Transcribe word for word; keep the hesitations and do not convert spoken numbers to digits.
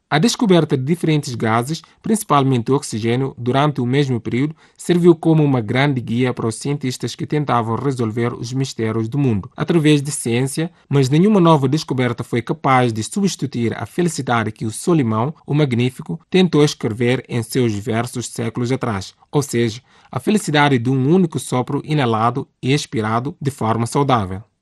A descoberta de diferentes gases, principalmente o oxigênio, durante o mesmo período, serviu como uma grande guia para os cientistas que tentavam resolver os mistérios do mundo através de ciência, mas nenhuma nova descoberta foi capaz de substituir a felicidade que o Solimão, o Magnífico, tentou escrever em seus versos séculos atrás, ou seja, a felicidade de um único sopro inalado e expirado de forma saudável.